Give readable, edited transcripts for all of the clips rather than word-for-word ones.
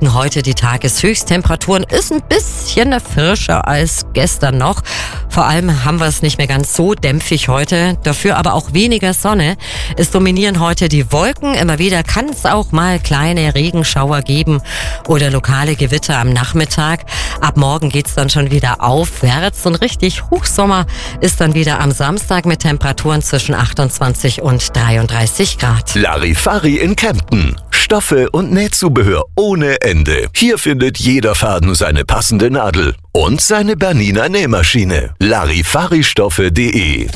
Wolken heute die Tageshöchsttemperaturen. Ist ein bisschen frischer als gestern noch. Vor allem haben wir es nicht mehr ganz so dämpfig heute. Dafür aber auch weniger Sonne. Es dominieren heute die Wolken. Immer wieder kann es auch mal kleine Regenschauer geben oder lokale Gewitter am Nachmittag. Ab morgen geht's dann schon wieder aufwärts. Und richtig Hochsommer ist dann wieder am Samstag mit Temperaturen zwischen 28 und 33 Grad. Larifari in Kempten. Stoffe und Nähzubehör ohne Ende. Hier findet jeder Faden seine passende Nadel und seine Bernina Nähmaschine. Larifaristoffe.de.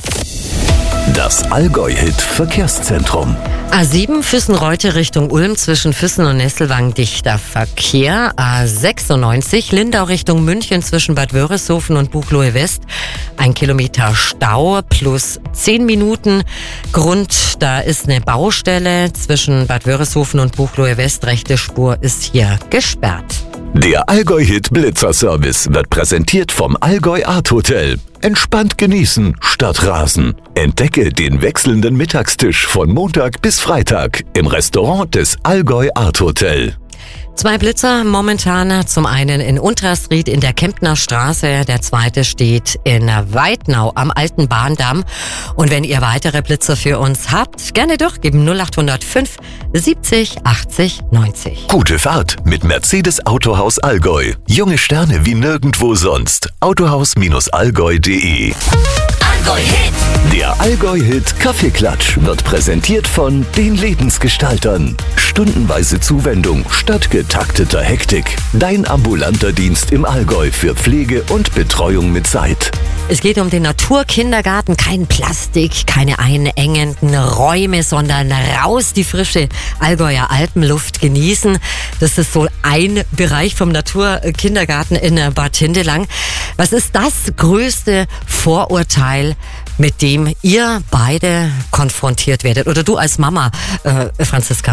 Das Allgäu-Hit Verkehrszentrum. A7 Füssen-Reute Richtung Ulm zwischen Füssen und Nesselwang dichter Verkehr. A96 Lindau Richtung München zwischen Bad Wörishofen und Buchloe West. 1 Kilometer Stau plus 10 Minuten. Grund, da ist eine Baustelle zwischen Bad Wörishofen und Buchloe West. Rechte Spur ist hier gesperrt. Der Allgäu-Hit Blitzerservice wird präsentiert vom Allgäu Art Hotel. Entspannt genießen statt rasen. Entdecke den wechselnden Mittagstisch von Montag bis Freitag im Restaurant des Allgäu Art Hotel. 2 Blitzer momentan, zum einen in Untersried in der Kemptner Straße, der zweite steht in Weidnau am alten Bahndamm. Und wenn ihr weitere Blitzer für uns habt, gerne durchgeben 0805 70 80 90. Gute Fahrt mit Mercedes Autohaus Allgäu. Junge Sterne wie nirgendwo sonst. Autohaus-allgäu.de. Allgäu-Hit. Der Allgäu-Hit Kaffeeklatsch wird präsentiert von den Lebensgestaltern. Stundenweise Zuwendung statt getakteter Hektik. Dein ambulanter Dienst im Allgäu für Pflege und Betreuung mit Zeit. Es geht um den Naturkindergarten, kein Plastik, keine einengenden Räume, sondern raus die frische Allgäuer Alpenluft genießen. Das ist so ein Bereich vom Naturkindergarten in Bad Hindelang. Was ist das größte Vorurteil, mit dem ihr beide konfrontiert werdet? Oder du als Mama, Franziska?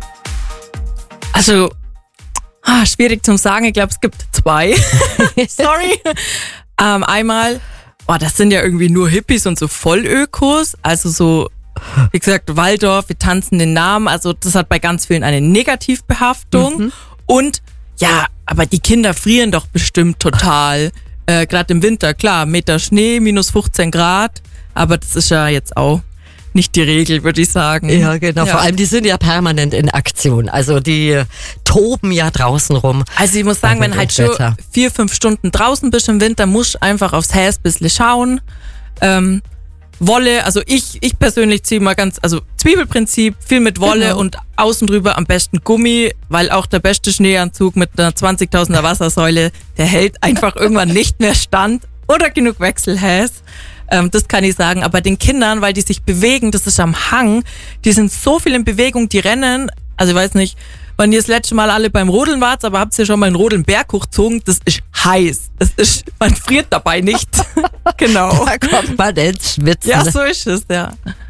Also, schwierig zum sagen. Ich glaube, es gibt 2. Sorry. Einmal, das sind ja irgendwie nur Hippies und so Vollökos. Also so, wie gesagt, Waldorf, wir tanzen den Namen. Also das hat bei ganz vielen eine Negativbehaftung. Mhm. Und ja, aber die Kinder frieren doch bestimmt total. Gerade im Winter, klar, Meter Schnee, minus 15 Grad. Aber das ist ja jetzt auch nicht die Regel, würde ich sagen. Ja, genau. Ja. Vor allem, die sind ja permanent in Aktion. Also die toben ja draußen rum. Also ich muss sagen, wenn halt schon 4-5 Stunden draußen bist im Winter, musst du einfach aufs Häs ein bisschen schauen. Wolle, also ich persönlich ziehe mal also Zwiebelprinzip, viel mit Wolle, genau. Und außen drüber am besten Gummi, weil auch der beste Schneeanzug mit einer 20.000er Wassersäule, der hält einfach irgendwann nicht mehr stand oder genug Wechselhäs. Das kann ich sagen, aber den Kindern, weil die sich bewegen, das ist am Hang, die sind so viel in Bewegung, die rennen, also ich weiß nicht, wann ihr das letzte Mal alle beim Rodeln wart, aber habt ihr schon mal einen Rodeln Berg hochgezogen, das ist heiß, man friert dabei nicht. Genau. Da kommt man ins Schwitzen. Ja, so ist es, ja.